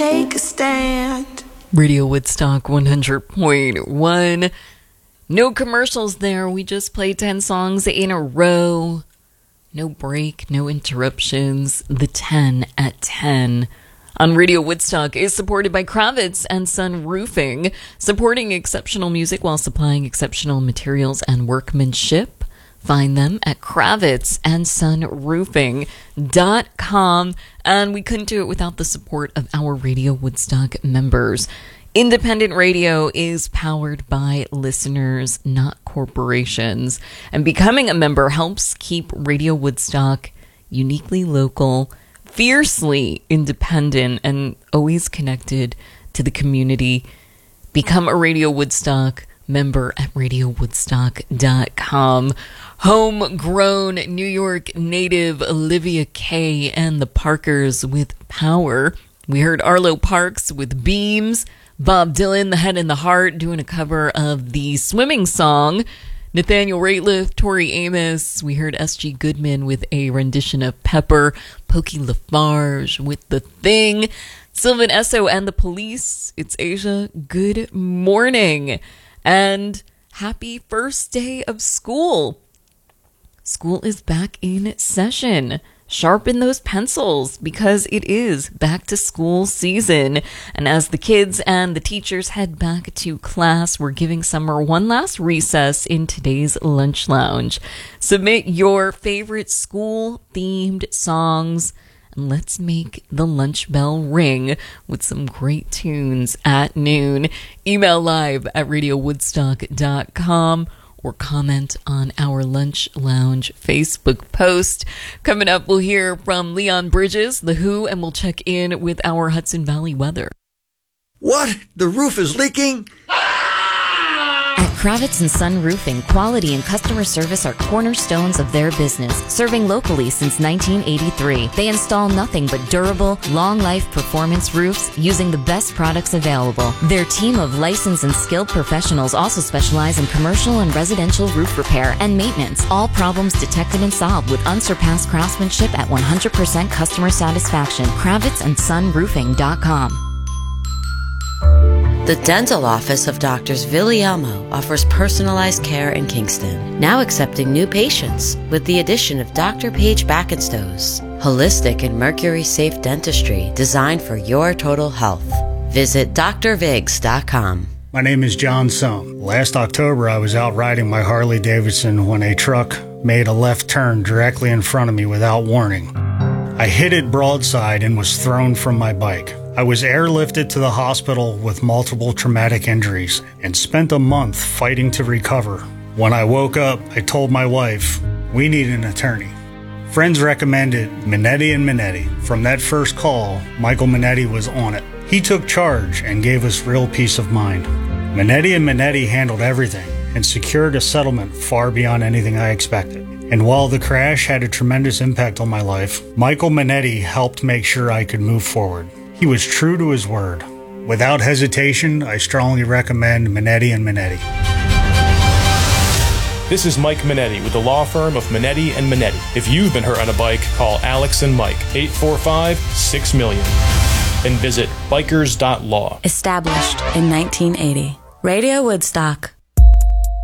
Take a stand. Radio Woodstock 100.1. No commercials there. We just played 10 songs in a row. No break, no interruptions. The 10 at 10 on Radio Woodstock is supported by Kravitz and Son Roofing, supporting exceptional music while supplying exceptional materials and workmanship. Find them at KravitzandSonRoofing.com. And we couldn't do it without the support of our Radio Woodstock members. Independent radio is powered by listeners, not corporations. And becoming a member helps keep Radio Woodstock uniquely local, fiercely independent, and always connected to the community. Become a Radio Woodstock member at RadioWoodstock.com. Homegrown New York native Olivia Kay and the Parkers with Power. We heard Arlo Parks with Beams. Bob Dylan, The Head and the Heart, doing a cover of the Swimming Song. Nathaniel Rateliff, Tori Amos. We heard S.G. Goodman with a rendition of Pepper. Pokey Lafarge with The Thing. Sylvan Esso and the Police. It's Asia. Good morning. And happy first day of school. School is back in session. Sharpen those pencils because it is back to school season. And as the kids and the teachers head back to class, we're giving summer one last recess in today's Lunch Lounge. Submit your favorite school-themed songs, and let's make the lunch bell ring with some great tunes at noon. Email live at radiowoodstock.com. or comment on our Lunch Lounge Facebook post. Coming up, we'll hear from Leon Bridges, The Who, and we'll check in with our Hudson Valley weather. What? The roof is leaking? At Kravitz and Son Roofing, quality and customer service are cornerstones of their business, serving locally since 1983. They install nothing but durable, long-life performance roofs using the best products available. Their team of licensed and skilled professionals also specialize in commercial and residential roof repair and maintenance. All problems detected and solved with unsurpassed craftsmanship at 100% customer satisfaction. KravitzandSonRoofing.com. The dental office of Doctors Villiamo offers personalized care in Kingston, now accepting new patients with the addition of Dr. Paige Backenstows, holistic and mercury-safe dentistry designed for your total health. Visit drvigs.com. My name is John Sohm. Last October, I was out riding my Harley Davidson when a truck made a left turn directly in front of me without warning. I hit it broadside and was thrown from my bike. I was airlifted to the hospital with multiple traumatic injuries and spent a month fighting to recover. When I woke up, I told my wife, we need an attorney. Friends recommended Minetti & Minetti. From that first call, Michael Minetti was on it. He took charge and gave us real peace of mind. Minetti & Minetti handled everything and secured a settlement far beyond anything I expected. And while the crash had a tremendous impact on my life, Michael Minetti helped make sure I could move forward. He was true to his word. Without hesitation, I strongly recommend Minetti & Minetti. This is Mike Minetti with the law firm of Minetti & Minetti. If you've been hurt on a bike, call Alex and Mike, 845-6-MILLION. And visit bikers.law. Established in 1980. Radio Woodstock.